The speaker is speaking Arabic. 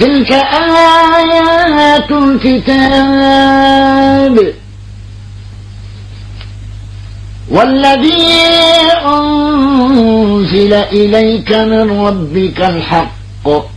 تلك آيات الكتاب والذي أنزل إليك من ربك الحق